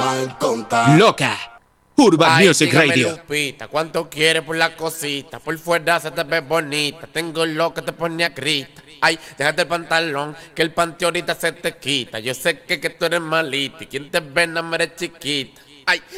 mal contar. Loca. Urban Ay, Music dígame, Radio. Lupita, ¿cuánto quieres por la cosita? Por fuera se te ve bonita. Tengo lo que te pone a grita. Ay, déjate el pantalón, que el panty ahorita se te quita. Yo sé que tú eres malita y quien te ve no me eres chiquita. Ay.